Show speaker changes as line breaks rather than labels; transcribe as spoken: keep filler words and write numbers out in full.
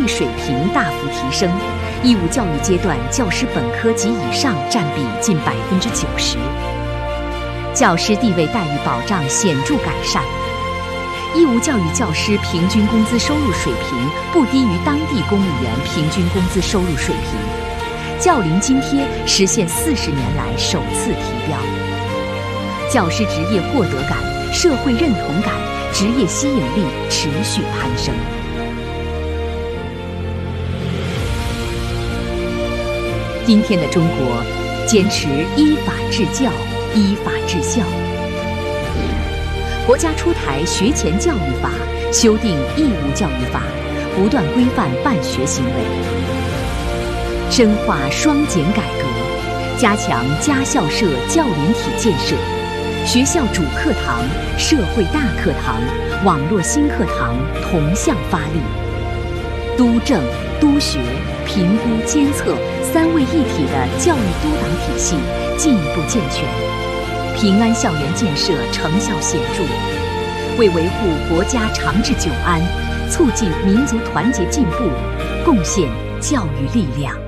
水平大幅提升，义务教育阶段教师本科及以上占比近百分之九十，教师地位待遇保障显著改善。义务教育教师平均工资收入水平不低于当地公务员平均工资收入水平，教龄津贴实现四十年来首次提标。教师职业获得感、社会认同感、职业吸引力持续攀升。今天的中国坚持依法治教、依法治校。国家出台学前教育法，修订义务教育法，不断规范办学行为，深化双减改革，加强家校社教联体建设，学校主课堂、社会大课堂、网络新课堂同向发力，督政、督学、评估、监测三位一体的教育督导体系进一步健全，平安校园建设成效显著，为维护国家长治久安、促进民族团结进步贡献教育力量。